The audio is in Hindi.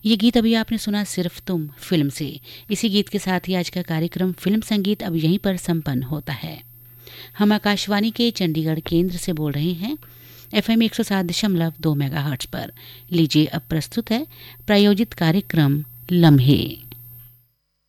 ये गीत अभी आपने सुना सिर्फ तुम फिल्म से। इसी गीत के साथ ही आज का कार्यक्रम फिल्म संगीत अब यहीं पर संपन्न होता है। हम आकाशवाणी के चंडीगढ़ केंद्र से बोल रहे हैं FM 107.2 मेगाहर्ट्ज पर। लीजिए अब प्रस्तुत है प्रायोजित कार्यक्रम लम्हे।